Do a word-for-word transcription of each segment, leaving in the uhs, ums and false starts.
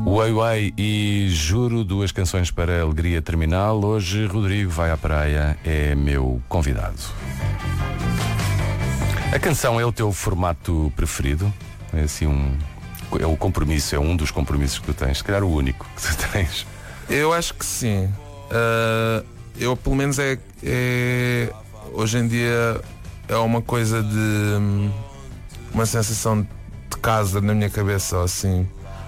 Uai Uai e Juro, duas canções para a alegria terminal. Hoje Rodrigo vai à praia, é meu convidado. A canção é o teu formato preferido? É assim um... É o compromisso, é um dos compromissos que tu tens, se calhar o único que tu tens. Eu acho que sim. Uh, eu pelo menos é, é... Hoje em dia é uma coisa de... Uma sensação de casa na minha cabeça, ou assim.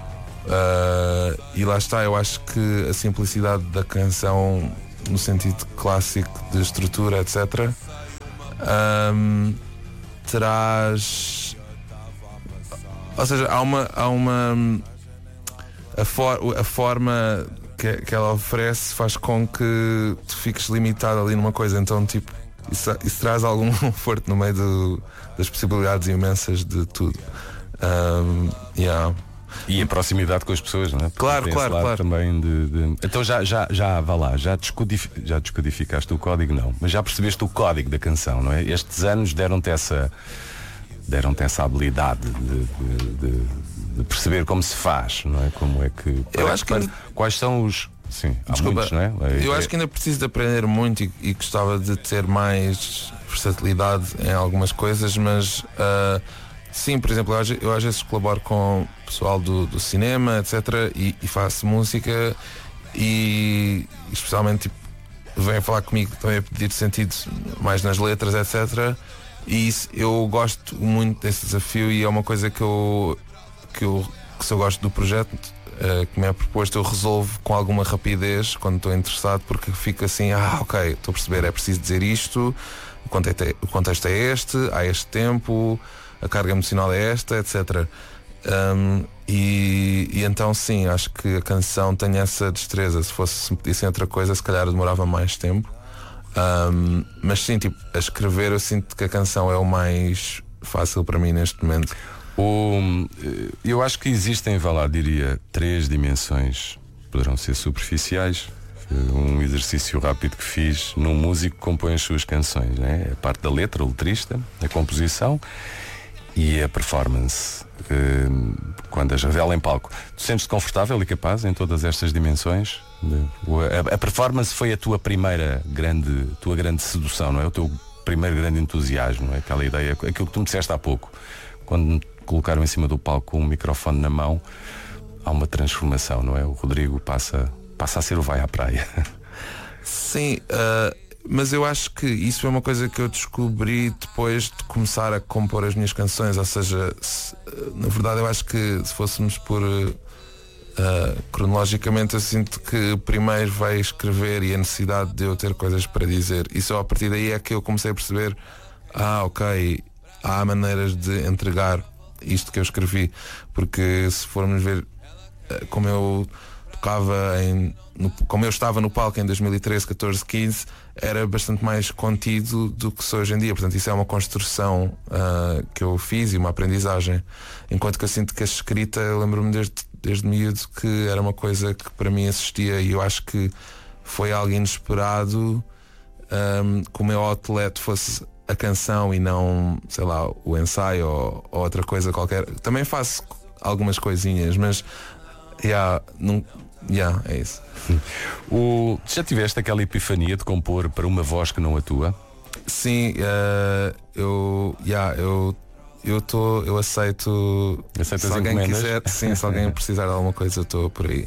Uh, e lá está, eu acho que a simplicidade da canção, no sentido clássico de estrutura, etcétera, um, traz, ou seja, há uma, há uma a, for, a forma que, que ela oferece faz com que tu fiques limitado ali numa coisa, então tipo, isso, isso traz algum conforto no meio do, das possibilidades imensas de tudo. Um, yeah. E a proximidade com as pessoas, não é? Porque claro, claro, claro. Também de, de... Então já, já, já vá lá, já, descodif... já descodificaste o código, não, mas já percebeste o código da canção, não é? Estes anos deram-te essa deram-te essa habilidade de, de, de, de perceber como se faz, não é? Como é que. Eu acho que ainda... Quais são os. Sim, há Desculpa, muitos, não é? Eu acho que ainda preciso de aprender muito e, e gostava de ter mais versatilidade em algumas coisas, mas uh, sim, por exemplo, eu, eu às vezes colaboro com o pessoal do, do cinema, etcétera, e, e faço música e especialmente tipo, vêm falar comigo também a pedir sentido mais nas letras, etcétera. E isso, eu gosto muito desse desafio e é uma coisa que eu, que eu que se eu gosto do projeto uh, que me é proposto, eu resolvo com alguma rapidez quando estou interessado, porque fico assim, ah ok, estou a perceber, é preciso dizer isto, o contexto é, o contexto é este, há este tempo, a carga emocional é esta, etcétera. Um, e, e então sim, acho que a canção tem essa destreza. Se fosse, se me pedissem outra coisa, se calhar demorava mais tempo. Um, mas sim, tipo, a escrever eu sinto que a canção é o mais fácil para mim neste momento. O, eu acho que existem, vá lá, diria, três dimensões. Poderão ser superficiais. Um exercício rápido que fiz num músico que compõe as suas canções, né? A parte da letra, o letrista, a composição e a performance, quando as revela em palco. Tu sentes-te confortável e capaz em todas estas dimensões? A performance foi a tua primeira grande, tua grande sedução, não é? O teu primeiro grande entusiasmo, não é? Aquela ideia, aquilo que tu me disseste há pouco, quando me colocaram em cima do palco com um microfone na mão, há uma transformação, não é? O Rodrigo passa, passa a ser o vai à praia. Sim, uh, mas eu acho que isso é uma coisa que eu descobri depois de começar a compor as minhas canções, ou seja, se, na verdade eu acho que se fôssemos por uh, cronologicamente, eu sinto que primeiro vai escrever e a necessidade de eu ter coisas para dizer, e só a partir daí é que eu comecei a perceber, ah ok, há maneiras de entregar isto que eu escrevi, porque se formos ver uh, como eu tocava em, no, como eu estava no palco em dois mil e treze, catorze, quinze, era bastante mais contido do que sou hoje em dia. Portanto, isso é uma construção uh, que eu fiz e uma aprendizagem. Enquanto que eu sinto que a escrita, eu lembro-me desde, desde miúdo que era uma coisa que para mim existia, e eu acho que foi algo inesperado, um, que o meu outlet fosse a canção e não, sei lá, o ensaio ou, ou outra coisa qualquer. Também faço algumas coisinhas, mas yeah, não, yeah, é isso. O, já tiveste aquela epifania de compor para uma voz que não a tua? Sim, uh, eu, yeah, eu eu tô, eu aceito. Aceitas se alguém encomendas? quiser, sim, se alguém precisar de alguma coisa, eu estou por aí.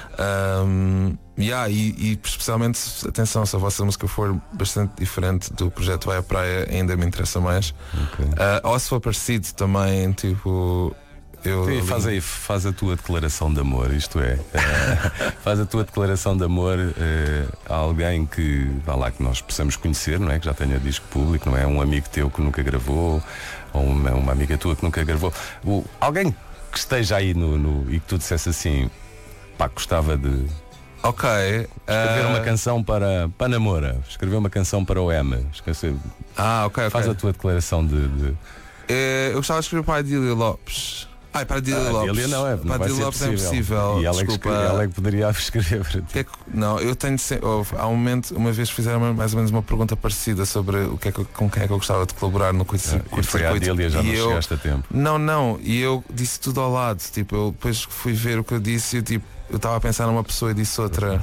Um, yeah, e, e especialmente, atenção, se a vossa música for bastante diferente do projeto Vai à Praia, ainda me interessa mais. Okay. Uh, ou se for parecido também, tipo. Eu, Sim, faz aí, faz a tua declaração de amor, isto é, uh, faz a tua declaração de amor uh, a alguém que, vá lá, que nós possamos conhecer, não é? Que já tenha disco público, não é? Um amigo teu que nunca gravou, ou uma, uma amiga tua que nunca gravou. O, alguém que esteja aí no, no, e que tu dissesse assim, pá, gostava de Ok. escrever uh... uma canção para, para Namora, escrever uma canção para o M. Esquecer. Ah, ok, ok. Faz a tua declaração de. de... Uh, eu gostava de escrever para a Adília Lopes. Ai, para a Dília Ah, Lopes. Dília não é, não para a vai Dília ser Lopes é possível. impossível. E ela é, que Desculpa. escreve, ela é que poderia escrever. Que é que- não, eu tenho sempre, houve, há um momento, uma vez fizeram mais ou menos uma pergunta parecida sobre o que é que, com quem é que eu gostava de colaborar no curto, Ah, e foi à circuito. Dília, já E não eu- chegaste a tempo. Não, não, e eu disse tudo ao lado. Tipo, eu depois fui ver o que eu disse e eu, tipo, eu estava a pensar numa pessoa e disse outra.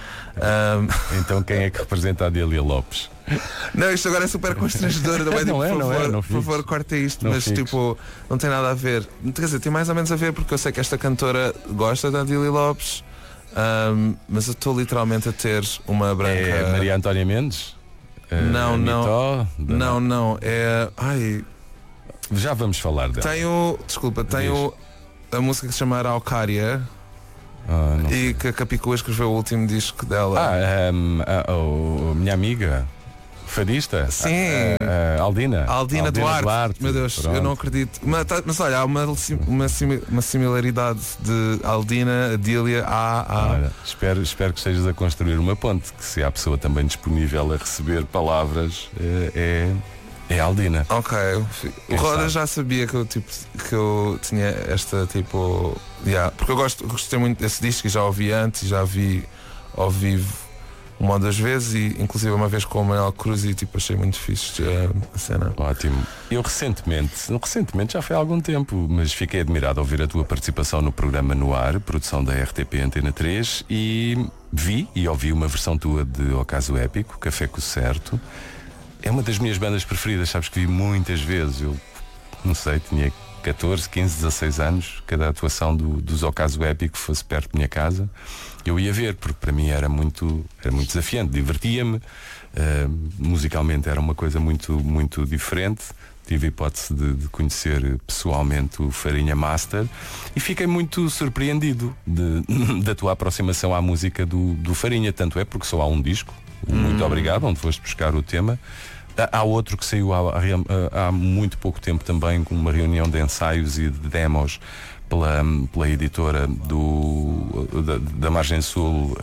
Ahm, Então quem é que representa a Dília Lopes? não, isto agora é super constrangedor. Não, é, tipo, Não é, por não é, favor, não por favor, fiques. corta isto, Não mas fiques. tipo, não tem nada a ver. Quer dizer, tem mais ou menos a ver porque eu sei que esta cantora gosta da Dília Lopes, ahm, mas eu estou literalmente a ter uma branca. É Maria Antónia Mendes? Eh, Não, não. Mitó? Não, não, é. Ai, Já vamos falar dela. tem o. Desculpa, tem Diz. o, a música que se chama Araucária Ah, não. e que a Capicua escreveu o último disco dela. Ah, um, a, o- a minha amiga, fadista. Sim. A, a Aldina. A Aldina, Duarte. Meu Deus, Pronto. eu não acredito. Mas, tá- mas olha, há uma, sim- uma, simi- uma similaridade de Aldina, Adília, a. a Olha, espero, espero que estejas a construir uma ponte, que se há pessoa também disponível a receber palavras, eh, é, é a Aldina. Ok, o Quem Roda sabe? já sabia que eu, tipo, que eu tinha esta tipo. Yeah, porque eu gosto, gostei muito desse disco e já ouvi antes e já vi ao vivo uma ou duas vezes e inclusive uma vez com o Manuel Cruz e tipo achei muito fixe eh, a cena. Ótimo. Eu recentemente, recentemente já foi há algum tempo, mas fiquei admirado ao ouvir a tua participação no programa No Ar, produção da R T P Antena três, e vi e ouvi uma versão tua de O Caso Épico, Café com o Certo. É uma das minhas bandas preferidas, sabes que vi muitas vezes. Eu não sei, tinha catorze, quinze, dezasseis anos, cada atuação do, dos O Caso Épico fosse perto da minha casa, eu ia ver, porque para mim era muito, era muito desafiante, divertia-me, uh, musicalmente era uma coisa muito, muito diferente. Tive a hipótese de, de conhecer pessoalmente o Farinha Master e fiquei muito surpreendido de, da tua aproximação à música do, do Farinha. Tanto é porque só há um disco, o Muito Obrigado, onde foste buscar o tema. Há outro que saiu há, há, há muito pouco tempo também, com uma reunião de ensaios e de demos pela, pela editora do, da, da Margem Sul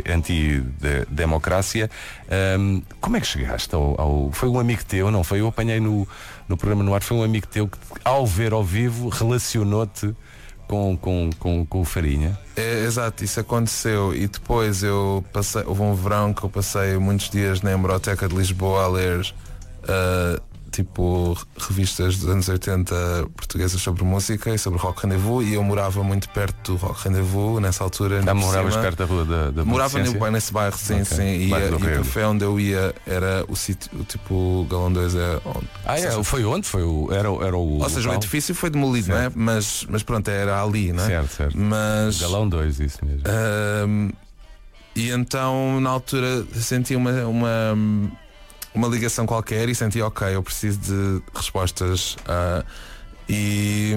Anti-Democrácia. Um, como é que chegaste ao, ao... Foi um amigo teu, não foi? Eu apanhei no, no programa No Ar, foi um amigo teu que, ao ver ao vivo, relacionou-te com, com, com, com o Farinha. É, exato, isso aconteceu e depois eu passei, houve um verão que eu passei muitos dias na Hemeroteca de Lisboa a ler uh, tipo revistas dos anos oitenta portuguesas sobre música e sobre Rock Rendezvous e eu morava muito perto do Rock Rendezvous nessa altura. Ah, moravas perto da rua da, da Morava Beneficência? no, nesse bairro, sim, Okay. sim. E, Bairro a- do e o Rego. café onde eu ia era o sítio, o tipo Galão dois é onde. Ah, é? Ou seja, Foi onde? Foi o, era, era o ou seja, o local? edifício foi demolido, não é? Mas, mas pronto, era ali, não é? Certo, certo. Mas Galão dois, isso mesmo. Ahm, e então na altura senti uma, uma, uma ligação qualquer e senti ok, eu preciso de respostas ah, e,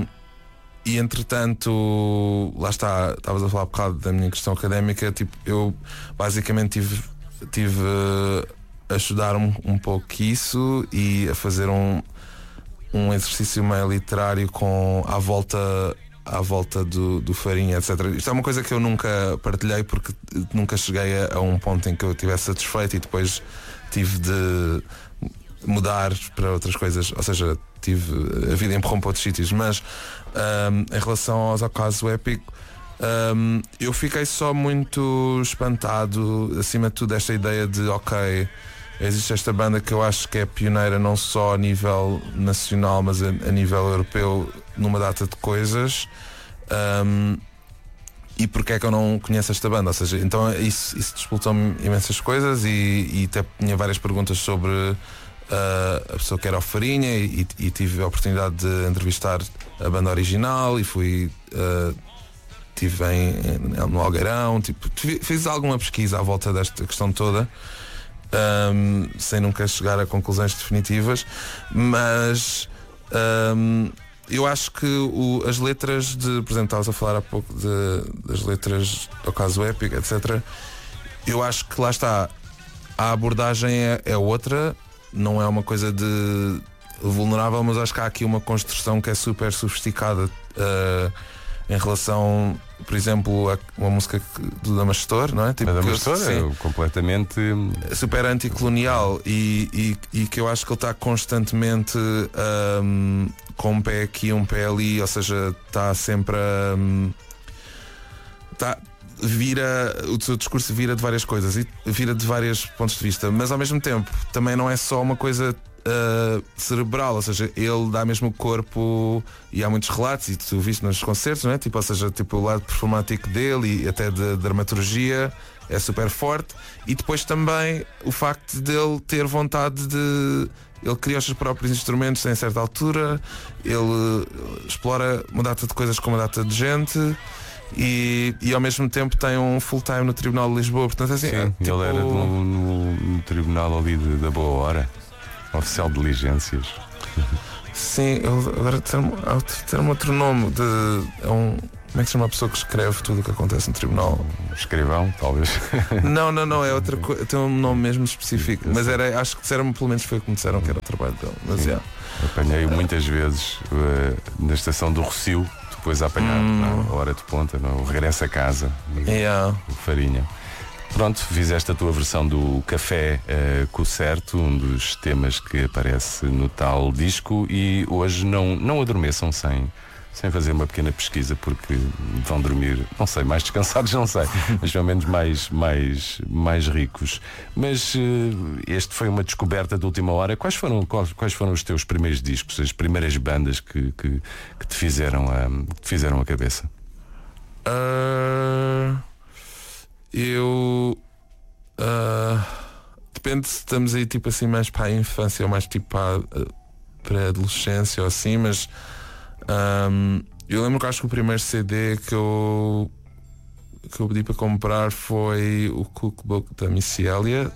e entretanto lá está, estavas a falar um bocado da minha questão académica, tipo, eu basicamente tive, tive a estudar um, um pouco isso e a fazer um, um exercício meio literário com à volta à volta do, do Farinha, etcétera. Isto é uma coisa que eu nunca partilhei porque nunca cheguei a, a um ponto em que eu estivesse satisfeito e depois tive de mudar para outras coisas, ou seja, tive a vida empurrou para outros sítios, mas um, em relação aos ao caso épico, um, eu fiquei só muito espantado, acima de tudo, esta ideia de ok, existe esta banda que eu acho que é pioneira não só a nível nacional, mas a, a nível europeu numa data de coisas. Um, e porque é que eu não conheço esta banda? Ou seja, então isso, isso disputou-me imensas coisas e, e até tinha várias perguntas sobre uh, a pessoa que era o Farinha e, e tive a oportunidade de entrevistar a banda original e fui uh, estive em, em, no Algueirão, tipo, fiz alguma pesquisa à volta desta questão toda. Um, sem nunca chegar a conclusões definitivas, mas um, eu acho que o, as letras de, por exemplo, estavas a falar há pouco de, das letras do caso épico, etcétera. Eu acho que lá está, a abordagem é, é outra, não é uma coisa de vulnerável, mas acho que há aqui uma construção que é super sofisticada uh, em relação, por exemplo, a uma música do Damastor, não é? Tipo, a Damastor é completamente super anticolonial e, e, e que eu acho que ele está constantemente um, com um pé aqui, um pé ali, ou seja, está sempre a. Um, tá, vira, o seu discurso vira de várias coisas e vira de vários pontos de vista, mas ao mesmo tempo também não é só uma coisa uh, cerebral, ou seja, ele dá mesmo o corpo e há muitos relatos, e tu viste nos concertos, não é? Tipo, ou seja, tipo, o lado performático dele e até de dramaturgia é super forte, e depois também o facto dele ter vontade de. Ele cria os seus próprios instrumentos em certa altura, ele explora uma data de coisas com uma data de gente. E, e ao mesmo tempo tem um full time no Tribunal de Lisboa. Portanto, assim, sim, é, tipo... ele era no, no, no Tribunal ali de, da Boa Hora, oficial de diligências. Sim, ele agora tem, tem um outro nome de, é um, como é que se chama a pessoa que escreve tudo o que acontece no Tribunal? Escrivão, talvez. Não, não, não, é outra coisa, tem um nome mesmo específico. Mas era, acho que disseram, pelo menos foi o que me disseram que era o trabalho dele. Mas é. Apanhei-o muitas vezes uh, na estação do Rossio, depois a apanhar hum. na hora de ponta, no regresso a casa, yeah. o Farinha. Pronto, fizeste a tua versão do Café uh, com o Certo, um dos temas que aparece no tal disco, e hoje não, não adormeçam sem, sem fazer uma pequena pesquisa, porque vão dormir, não sei, mais descansados, não sei, mas pelo menos mais, mais, mais ricos. Mas uh, este foi uma descoberta de última hora. Quais foram, quais, quais foram os teus primeiros discos, as primeiras bandas que, que, que, te, fizeram a, que te fizeram a cabeça? Uh, eu uh, depende se estamos aí tipo assim mais para a infância ou mais tipo para a pré-adolescência ou assim, mas Um, eu lembro que acho que o primeiro C D que eu que eu pedi para comprar foi o Cookbook da Missy Elliott,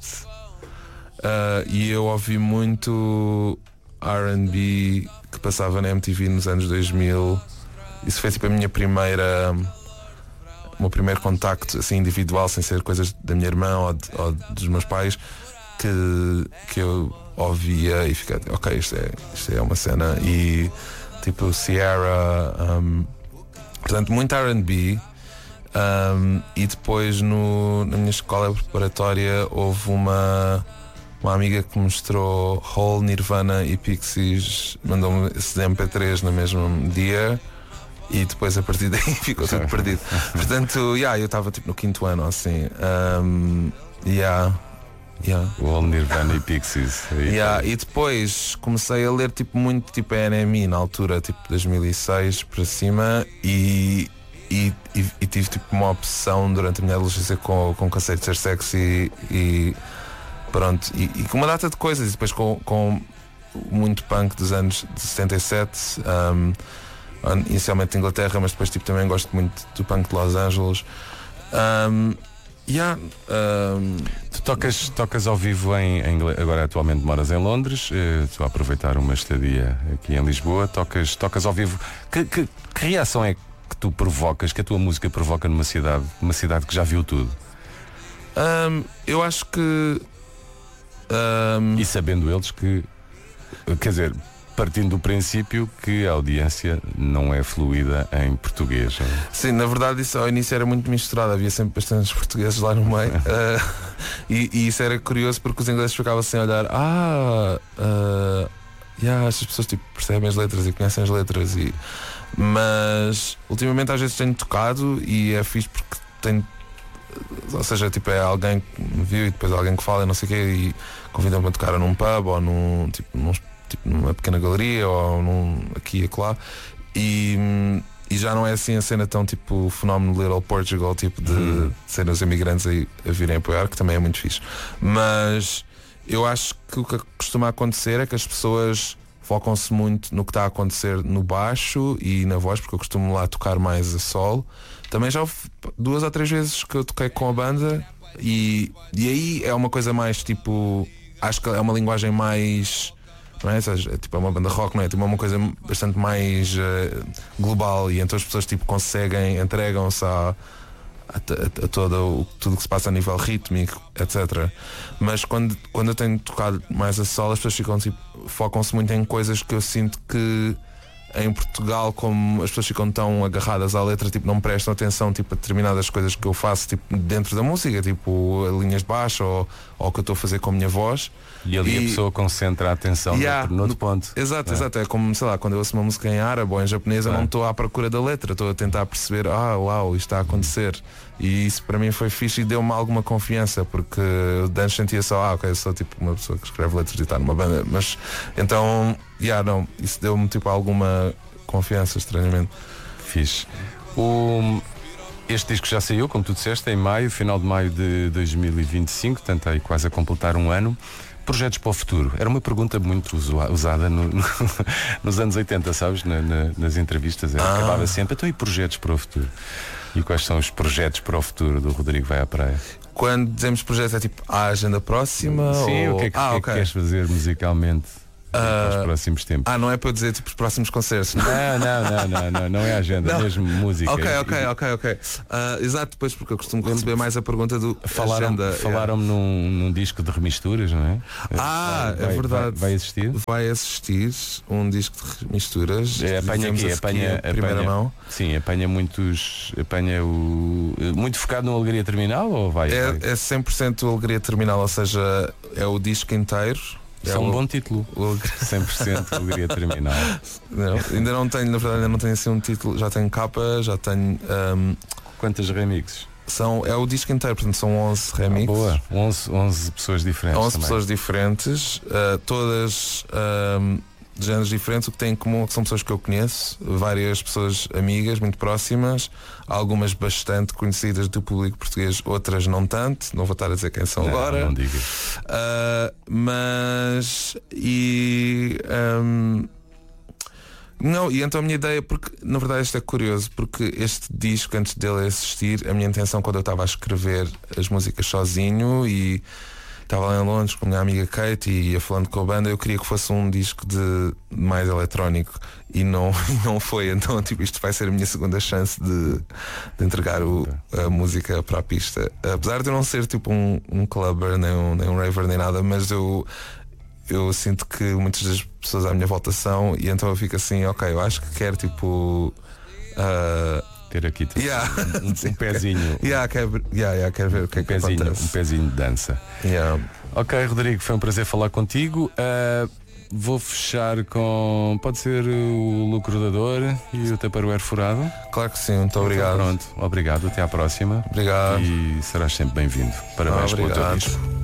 uh, e eu ouvi muito R and B que passava na M T V nos anos dois mil. Isso foi tipo a minha primeira o meu primeiro contacto assim individual, sem ser coisas da minha irmã ou, de, ou dos meus pais, que, que eu ouvia e ficava, ok, isto é, isto é uma cena. E tipo Sierra, um, portanto muito R and B, um, e depois no, na minha escola preparatória houve uma, uma amiga que mostrou Hole, Nirvana e Pixies, mandou-me esses M P três no mesmo dia, e depois a partir daí ficou tudo perdido. Portanto, yeah, eu estava tipo no quinto ano assim, um, yeah. Yeah. O All Nirvana e Pixies. Yeah, e depois comecei a ler tipo muito tipo N M E na altura, tipo dois mil e seis para cima, e, e, e, e tive tipo uma obsessão durante a minha adolescência com, com o conceito de ser sexy e pronto, e, e com uma data de coisas, e depois com, com muito punk dos anos de setenta e sete, um, inicialmente de Inglaterra, mas depois tipo também gosto muito do punk de Los Angeles. Um, Yeah, um... Tu tocas, tocas ao vivo em, em agora atualmente moras em Londres, eh, estou a aproveitar uma estadia aqui em Lisboa, tocas, tocas ao vivo. Que, que, que reação é que tu provocas, que a tua música provoca numa cidade, numa cidade que já viu tudo? Um, eu acho que um... E sabendo eles que, quer dizer, partindo do princípio que a audiência não é fluida em português. Sim, na verdade isso ao início era muito misturado, havia sempre bastantes portugueses lá no meio. uh, e, e isso era curioso porque os ingleses ficavam assim a olhar, ah, uh, yeah, estas pessoas tipo, percebem as letras e conhecem as letras, e... mas ultimamente às vezes tenho tocado e é fixe porque tenho, ou seja, tipo, é alguém que me viu e depois alguém que fala e não sei o quê, e convidam-me a tocar num pub ou num, tipo, num tipo numa pequena galeria ou num, aqui e acolá, e, e já não é assim a cena tão tipo fenómeno Little Portugal, tipo de hum. serem os imigrantes aí a virem apoiar, que também é muito fixe. Mas eu acho que o que costuma acontecer é que as pessoas focam-se muito no que está a acontecer no baixo e na voz, porque eu costumo lá tocar mais a solo. Também já houve duas ou três vezes que eu toquei com a banda, e, e aí é uma coisa mais tipo, acho que é uma linguagem mais, não é? É tipo, é uma banda rock, não é? Tipo, é uma coisa bastante mais uh, global, e então as pessoas tipo conseguem, entregam-se a, a, a, a todo o, tudo que se passa a nível rítmico, etcétera. Mas quando, quando eu tenho tocado mais a solo, as pessoas ficam tipo, focam-se muito em coisas que eu sinto que em Portugal, como as pessoas ficam tão agarradas à letra, tipo, não prestam atenção tipo, a determinadas coisas que eu faço tipo, dentro da música, tipo linhas de baixo ou, ou o que eu estou a fazer com a minha voz. E ali e, a pessoa concentra a atenção yeah, no outro ponto. Exato, é. exato. É como, sei lá, quando eu ouço uma música em árabe ou em japonês, é. eu não estou à procura da letra, estou a tentar perceber, ah, uau, isto está a acontecer. E isso para mim foi fixe e deu-me alguma confiança, porque antes sentia só, ah, ok, eu sou tipo uma pessoa que escreve letras e está numa banda, mas então, yeah, não, isso deu-me tipo alguma confiança, estranhamente. Fixe. O... Este disco já saiu, como tu disseste, em maio, final de maio de dois mil e vinte e cinco, portanto aí quase a completar um ano. Projetos para o futuro? Era uma pergunta muito usada no, no, nos anos oitenta, sabes? Na, na, nas entrevistas. Ah. Acabava sempre, então e projetos para o futuro? E quais são os projetos para o futuro do Rodrigo Vai à Praia? Quando dizemos projetos é tipo a agenda próxima? Sim, ou... o que é que, ah, que, okay. é que queres fazer musicalmente? Uh, nos próximos tempos. Ah, não é para eu dizer tipo os próximos concertos. Não, não, não, não, não, não é agenda, não. Mesmo música. Ok, ok, ok, ok. Uh, exato, depois porque eu costumo receber mais a pergunta do falaram, agenda. Falaram-me yeah. num, num disco de remisturas, não é? Ah, vai, é verdade. Vai, vai existir? Vai existir um disco de remisturas. É, apanha aqui, apanha, aqui primeira apanha, mão. Sim, apanha muitos. Apanha o. Muito focado no Alegria Terminal ou vai? É, vai? é cem por cento Alegria Terminal, ou seja, é o disco inteiro. Isso é um bom título. cem por cento Alegria Terminal. Não, ainda não tenho, na verdade, ainda não tenho assim um título. Já tenho capa, já tenho. Um, Quantas remixes? São, é o disco inteiro, portanto são onze remixes. Ah, boa, onze, onze pessoas diferentes. onze também. pessoas diferentes, uh, todas um, de géneros diferentes. O que tem em comum é que são pessoas que eu conheço, várias pessoas amigas, muito próximas, algumas bastante conhecidas do público português, outras não tanto, não vou estar a dizer quem são não, agora. Não digas. Uh, mas e um, não, e então a minha ideia, porque na verdade isto é curioso, porque este disco, antes dele existir, a minha intenção quando eu estava a escrever as músicas sozinho e estava lá em Londres com a minha amiga Kate e ia falando com a banda, eu queria que fosse um disco de mais eletrónico e não, não foi. Então tipo, isto vai ser a minha segunda chance de, de entregar o, a música para a pista. Apesar de eu não ser tipo um, um clubber, nem um, nem um raver, nem nada, mas eu eu sinto que muitas das pessoas à minha volta são, e então eu fico assim, ok, eu acho que quero tipo uh, ter aqui tipo, yeah. um, um pezinho. yeah, quero, yeah, yeah, quero ver o que um é que pezinho, acontece. Um pezinho de dança. Yeah. Ok, Rodrigo, foi um prazer falar contigo. Uh, vou fechar com, pode ser o Lucro da Dor e o Tupperware Furado. Claro que sim, muito obrigado. Então, pronto, obrigado, até à próxima. Obrigado. E serás sempre bem-vindo. Parabéns ah, pelo teu disco.